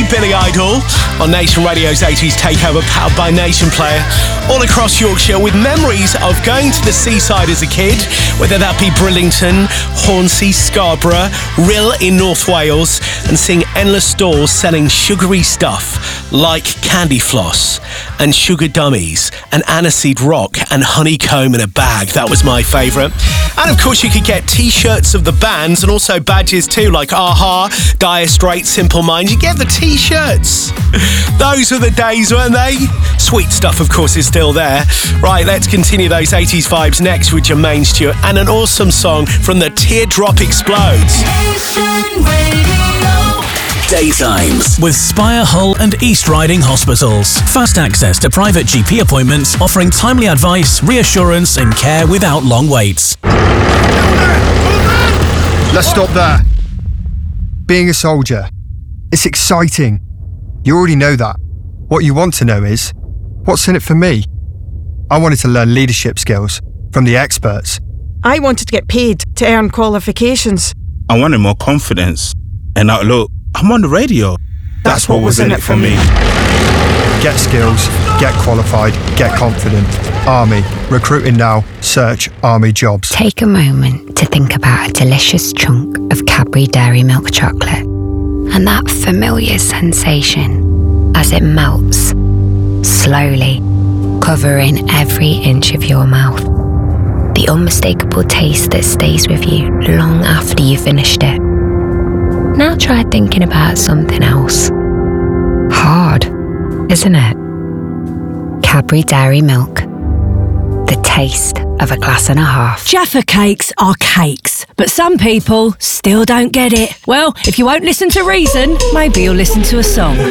me, Billy Idol, on Nation Radio's 80s Takeover, powered by Nation Player, all across Yorkshire, with memories of going to the seaside as a kid, whether that be Brillington, Hornsey, Scarborough, Rhyl in North Wales, and seeing endless stalls selling sugary stuff like candy floss and sugar dummies and aniseed rock and honeycomb in a bag. That was my favourite. And of course you could get t-shirts of the bands and also badges too, like Aha, Dire Straits, Simple Minds. You get the t-shirts. Those were the days, weren't they? Sweet stuff, of course, is still there. Right, let's continue those 80s vibes next with Jermaine Stewart and an awesome song from the Teardrop Explodes. Daytimes with Spire, Hull and East Riding Hospitals. Fast access to private GP appointments, offering timely advice, reassurance and care without long waits. Let's stop there. Being a soldier, it's exciting. You already know that. What you want to know is, what's in it for me? I wanted to learn leadership skills from the experts. I wanted to get paid to earn qualifications. I wanted more confidence. And now look, I'm on the radio. That's what was in it for me. Get skills, get qualified, get confident. Army. Recruiting now. Search Army jobs. Take a moment to think about a delicious chunk of Cadbury Dairy Milk chocolate and that familiar sensation as it melts, slowly, covering every inch of your mouth. The unmistakable taste that stays with you long after you've finished it. Now try thinking about something else. Hard, isn't it? Cadbury Dairy Milk. The taste of a glass and a half. Jaffa cakes are cakes, but some people still don't get it. Well, if you won't listen to reason, maybe you'll listen to a song.